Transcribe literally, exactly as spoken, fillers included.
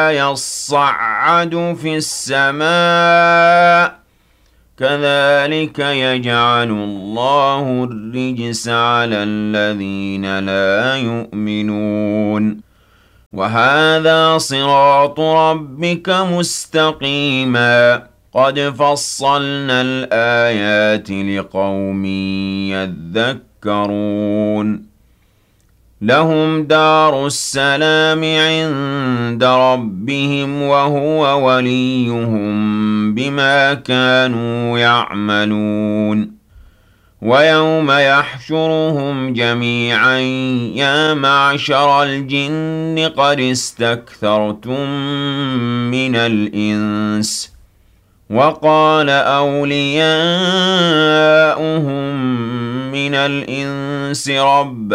يصعد في السماء كذلك يجعل الله الرجس على الذين لا يؤمنون وهذا صراط ربك مستقيما قد فصلنا الآيات لقوم يذكرون لهم دار السلام عند ربهم وهو وليهم بما كانوا يعملون ويوم يحشرهم جميعا يا معشر الجن قد استكثرتم من الإنس وقال أولياؤهم من الإنس رب